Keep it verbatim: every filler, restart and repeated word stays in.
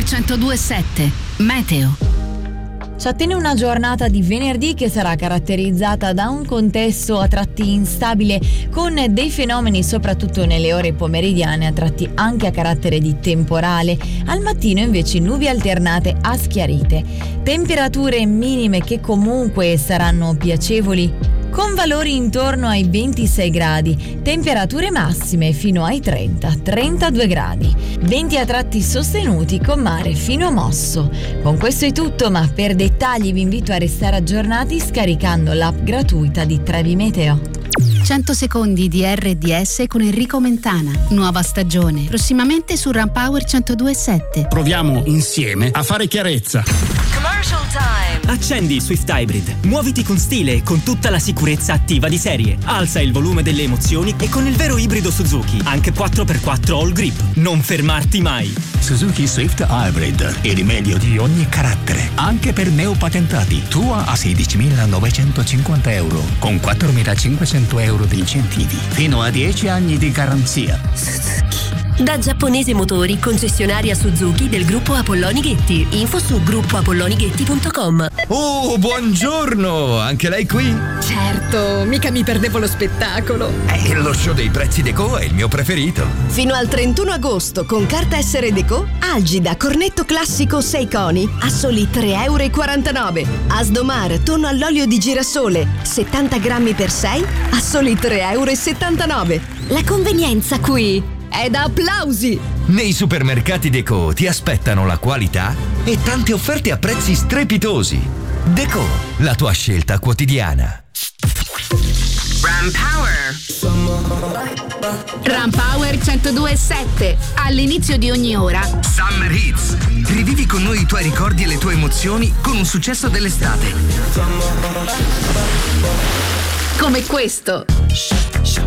centodue e sette Meteo. Ci attende una giornata di venerdì che sarà caratterizzata da un contesto a tratti instabile, con dei fenomeni soprattutto nelle ore pomeridiane, a tratti anche a carattere di temporale. Al mattino invece nubi alternate a schiarite. Temperature minime che comunque saranno piacevoli, con valori intorno ai ventisei gradi, temperature massime fino ai trenta trentadue gradi, venti a tratti sostenuti con mare fino a mosso. Con questo è tutto, ma per dettagli vi invito a restare aggiornati scaricando l'app gratuita di Trevi Meteo. cento secondi di R D S con Enrico Mentana. Nuova stagione. Prossimamente su Rampower centodue e sette. Proviamo insieme a fare chiarezza. Commercial time. Accendi il Swift Hybrid. Muoviti con stile e con tutta la sicurezza attiva di serie. Alza il volume delle emozioni e con il vero ibrido Suzuki. Anche quattro per quattro All Grip. Non fermarti mai. Suzuki Swift Hybrid. Il rimedio di ogni carattere. Anche per neopatentati. Tua a sedicimilanovecentocinquanta euro. Con quattromilacinquecento euro di incentivi. Fino a dieci anni di garanzia. Suzuki. Da Giapponese Motori, concessionaria Suzuki del gruppo Apolloni Ghetti. Info su gruppo apolloni ghetti punto com. Oh, buongiorno! Anche lei qui? Certo, mica mi perdevo lo spettacolo. Eh, lo show dei prezzi Deco è il mio preferito. Fino al trentuno agosto con carta essere Deco, Algida Cornetto Classico sei coni a soli tre e quarantanove euro. Asdomar tonno all'olio di girasole settanta grammi per sei a soli tre e settantanove euro. La convenienza qui è da applausi! Nei supermercati Deco ti aspettano la qualità e tante offerte a prezzi strepitosi. Deco, la tua scelta quotidiana. Rampower. Rampower centodue e sette. All'inizio di ogni ora Summer Hits. Rivivi con noi i tuoi ricordi e le tue emozioni con un successo dell'estate. come questo.